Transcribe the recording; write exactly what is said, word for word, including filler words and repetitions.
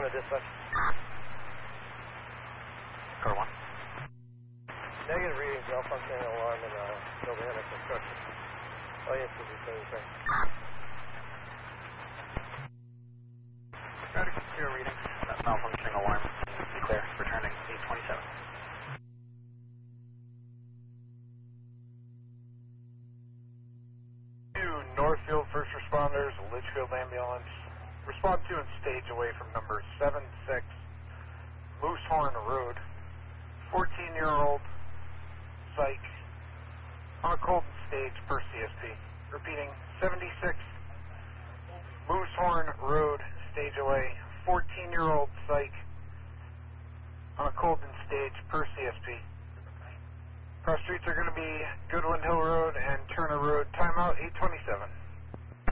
one to dispatch. Code one. Negative readings, malfunctioning alarm in uh, building under construction. Oh, yes, this is the same. Ready for zero readings. That malfunctioning alarm. Be clear. Returning eight twenty-seven. Northfield first responders, Litchfield ambulance. Respond to and stage away from number seven six Moosehorn Road. fourteen year old psych on a cold stage per C S P. Repeating, seventy-six Moosehorn Road, stage away. fourteen year old psych on a cold stage per C S P. Cross streets are going to be Goodwin Hill Road and Turner Road. Timeout eight twenty-seven.